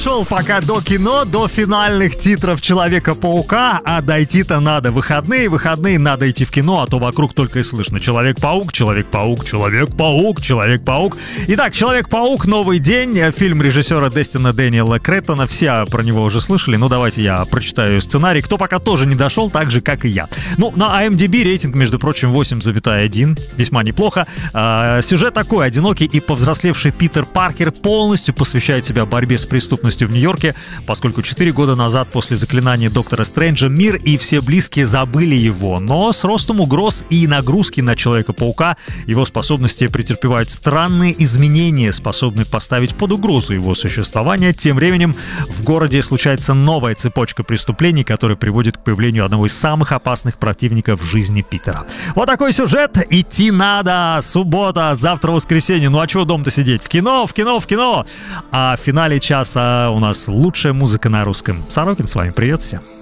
Шел пока до кино, до финальных титров Человека-паука, а дойти-то надо. Выходные надо идти в кино, а то вокруг только и слышно Человек-паук, Человек-паук, Человек-паук, Человек-паук. Итак, Человек-паук, новый день, фильм режиссера Дестина Дэниела Кретона. Все про него уже слышали, ну давайте я прочитаю сценарий, кто пока тоже не дошел, так же, как и я. Ну, на IMDb рейтинг, между прочим, 8,1, весьма неплохо. Сюжет такой: одинокий и повзрослевший Питер Паркер полностью посвящает себя борьбе с преступностью в Нью-Йорке, поскольку 4 года назад после заклинания Доктора Стрэнджа мир и все близкие забыли его. Но с ростом угроз и нагрузки на Человека-паука его способности претерпевают странные изменения, способные поставить под угрозу его существование. Тем временем в городе случается новая цепочка преступлений, которая приводит к появлению одного из самых опасных противников в жизни Питера. Вот такой сюжет. Идти надо. Суббота, завтра воскресенье. Ну а чего дома-то сидеть? В кино. А в финале часа у нас лучшая музыка на русском. Сорокин с вами. Привет всем.